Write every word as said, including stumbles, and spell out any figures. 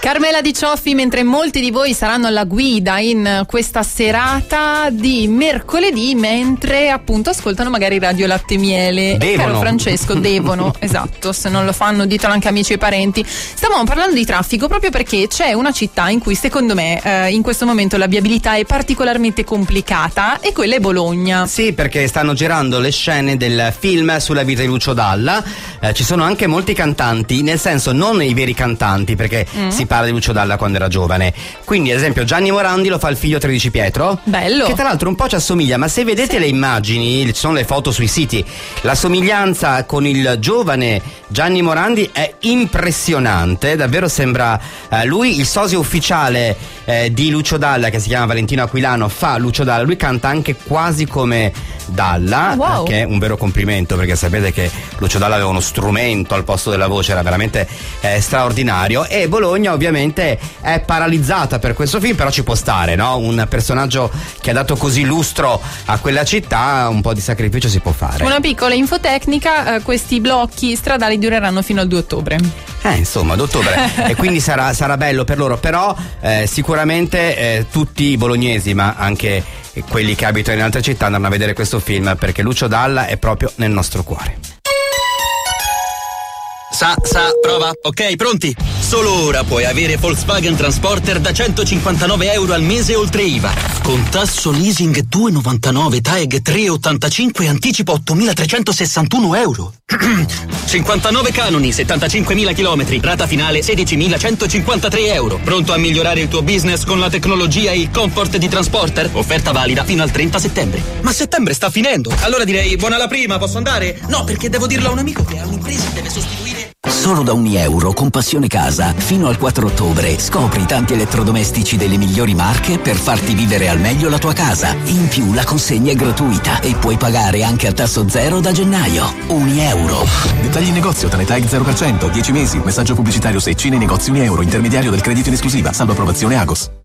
Carmela Di Cioffi, mentre molti di voi saranno alla guida in questa serata di mercoledì, mentre appunto ascoltano magari Radio Latte Miele. Devono. Caro Francesco, devono, esatto, se non lo fanno ditelo anche amici e parenti. Stavamo parlando di traffico proprio perché c'è una città in cui secondo me eh, in questo momento la viabilità è particolarmente complicata e quella è Bologna. Sì, perché stanno girando le scene del film sulla vita di Lucio Dalla, eh, ci sono anche molti cantanti, nel senso non i veri cantanti, perché mm. si parla di Lucio Dalla quando era giovane. Quindi ad esempio Gianni Morandi lo fa il figlio tredici Pietro, bello, che tra l'altro un po' ci assomiglia, ma se vedete sì. le immagini, ci sono le foto sui siti, la somiglianza con il giovane Gianni Morandi è impressionante, davvero sembra eh, lui. Il sosia ufficiale eh, di Lucio Dalla, che si chiama Valentino Aquilano, fa Lucio Dalla, lui canta anche quasi come Dalla, wow. eh, che è un vero complimento, perché sapete che Lucio Dalla aveva uno strumento al posto della voce, era veramente eh, straordinario. E Bologna ovviamente è paralizzata per questo film, però ci può stare, no? Un personaggio che ha dato così lustro a quella città, un po' di sacrificio si può fare. Una piccola infotecnica, eh, questi blocchi stradali dureranno fino al due ottobre. Eh, insomma, ad ottobre. E quindi sarà, sarà bello per loro, però eh, sicuramente eh, tutti i bolognesi, ma anche quelli che abitano in altre città, andranno a vedere questo film, perché Lucio Dalla è proprio nel nostro cuore. Sa, sa, prova. Ok, pronti? Solo ora puoi avere Volkswagen Transporter da centocinquantanove euro al mese oltre I V A. Con tasso leasing due virgola novantanove, T A E G tre virgola ottantacinque e anticipo ottomilatrecentosessantuno euro. cinquantanove canoni, settantacinquemila chilometri, rata finale sedicimilacentocinquantatré euro. Pronto a migliorare il tuo business con la tecnologia e il comfort di Transporter? Offerta valida fino al trenta settembre. Ma settembre sta finendo. Allora direi buona la prima, posso andare? No, perché devo dirlo a un amico che ha un'impresa e deve sostituire. Solo da ogni euro con Passione Casa fino al quattro ottobre scopri tanti elettrodomestici delle migliori marche per farti vivere al meglio la tua casa. In più la consegna è gratuita e puoi pagare anche a tasso zero da gennaio. Unieuro. Dettagli in negozio, Tanetag zero per cento, dieci mesi, messaggio pubblicitario se Cine Negozi Unieuro, intermediario del credito in esclusiva, salvo approvazione Agos.